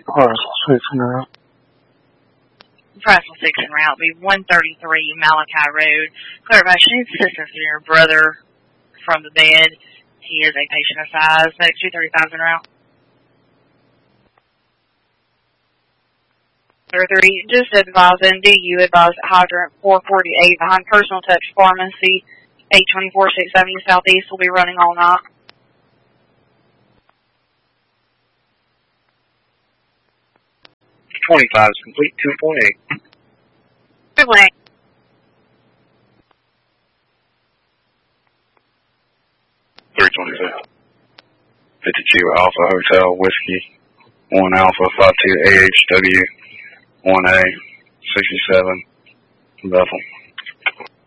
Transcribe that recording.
Parcel 6 en route. Parcel 6 en route. Be 133 Malachi Road. Clarify, she needs assistance from your brother from the bed. He is a patient of size. Next 235 en route. 3, just advising, do you advise hydrant 448 behind Personal Touch Pharmacy, 824 6th Avenue Southeast will be running all night. $25 is complete, 2.8. 2.8. $326. 52 Alpha Hotel Whiskey, 1 Alpha 52 AHW, 1A 67 Bethel.